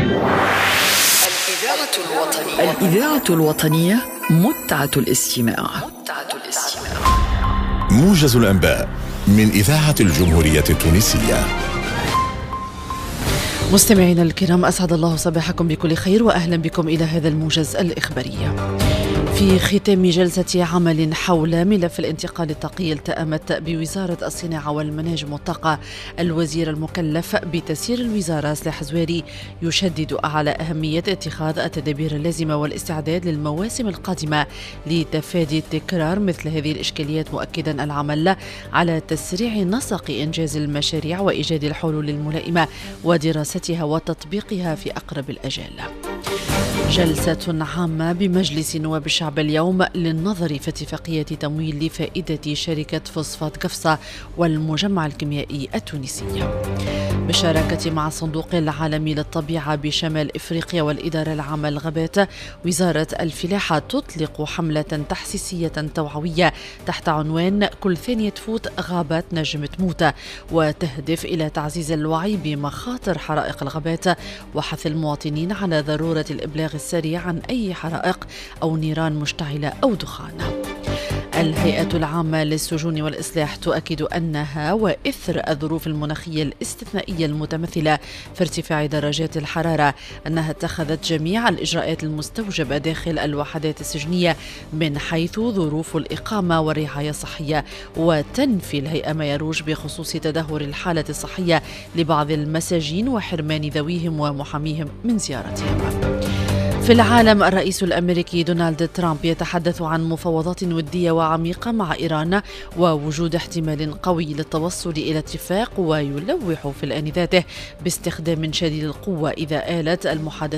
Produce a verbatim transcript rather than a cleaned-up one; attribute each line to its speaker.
Speaker 1: الإذاعة الوطنية الإذاعة الوطنية متعة الاستماع. متعة الاستماع.
Speaker 2: موجز الأنباء من إذاعة الجمهورية التونسية.
Speaker 3: مستمعينا الكرام، أسعد الله صباحكم بكل خير وأهلا بكم إلى هذا الموجز الإخباري. في ختام جلسة عمل حول ملف الانتقال الطاقي التأمت بوزارة الصناعة والمناجم والطاقة الوزير المكلف بتسيير الوزارة سلاح زويري يشدد على أهمية اتخاذ التدابير اللازمة والاستعداد للمواسم القادمة لتفادي تكرار مثل هذه الإشكاليات، مؤكدا العمل على تسريع نسق إنجاز المشاريع وإيجاد الحلول الملائمة ودراستها وتطبيقها في أقرب الأجال. جلسة عامة بمجلس نواب الشعب اليوم للنظر في اتفاقية تمويل لفائدة شركة فوسفات قفصة والمجمع الكيميائي التونسي. بالشراكة مع الصندوق العالمي للطبيعة بشمال إفريقيا والإدارة العامة للغابات، وزارة الفلاحة تطلق حملة تحسيسية توعوية تحت عنوان كل ثانية تفوت غابات نجم تموت، وتهدف إلى تعزيز الوعي بمخاطر حرائق الغابات وحث المواطنين على ضرورة الإبلاغ السريع عن أي حرائق أو نيران مشتعلة أو دخان. الهيئة العامة للسجون والإصلاح تؤكد أنها وإثر الظروف المناخية الاستثنائية المتمثلة في ارتفاع درجات الحرارة أنها اتخذت جميع الإجراءات المستوجبة داخل الوحدات السجنية من حيث ظروف الإقامة والرعاية الصحية، وتنفي الهيئة ما يروج بخصوص تدهور الحالة الصحية لبعض المساجين وحرمان ذويهم ومحاميهم من زيارتهم. في العالم، الرئيس الأمريكي دونالد ترامب يتحدث عن مفاوضات ودية وعميقة مع إيران ووجود احتمال قوي للتوصل إلى اتفاق، ويلوح في الآن ذاته باستخدام شديد القوة إذا آلت المحادثات